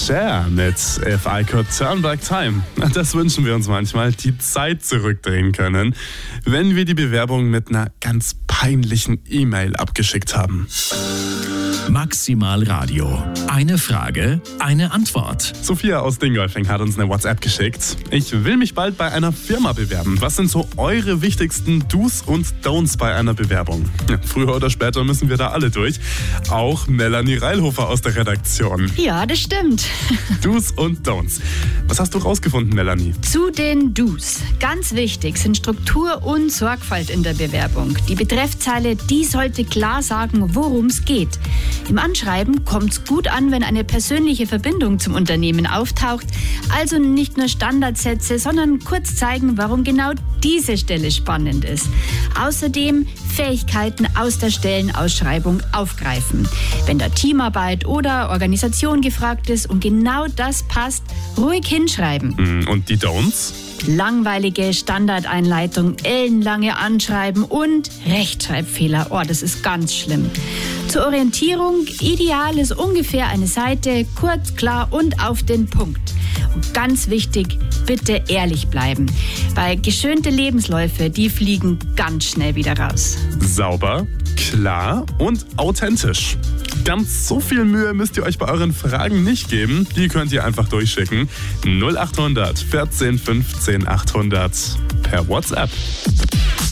Cher mit If I Could Turn Back Time. Das wünschen wir uns manchmal, die Zeit zurückdrehen können, wenn wir die Bewerbung mit einer ganz peinlichen E-Mail abgeschickt haben. Maximal Radio. Eine Frage, eine Antwort. Sophia aus Dingolfing hat uns eine WhatsApp geschickt. Ich will mich bald bei einer Firma bewerben. Was sind so eure wichtigsten Do's und Don'ts bei einer Bewerbung? Ja, früher oder später müssen wir da alle durch. Auch Melanie Reilhofer aus der Redaktion. Ja, das stimmt. Do's und Don'ts. Was hast du rausgefunden, Melanie? Zu den Do's. Ganz wichtig sind Struktur und Sorgfalt in der Bewerbung. Die Betreffzeile, die sollte klar sagen, worum es geht. Im Anschreiben kommt es gut an, wenn eine persönliche Verbindung zum Unternehmen auftaucht. Also nicht nur Standardsätze, sondern kurz zeigen, warum genau diese Stelle spannend ist. Außerdem Fähigkeiten aus der Stellenausschreibung aufgreifen. Wenn da Teamarbeit oder Organisation gefragt ist und genau das passt, ruhig hinschreiben. Und die Don'ts? Langweilige Standardeinleitung, ellenlange Anschreiben und Rechtschreibfehler. Oh, das ist ganz schlimm. Zur Orientierung, ideal ist ungefähr eine Seite, kurz, klar und auf den Punkt. Und ganz wichtig, bitte ehrlich bleiben. Weil geschönte Lebensläufe, die fliegen ganz schnell wieder raus. Sauber, klar und authentisch. Ganz so viel Mühe müsst ihr euch bei euren Fragen nicht geben. Die könnt ihr einfach durchschicken. 0800 14 15 800 per WhatsApp.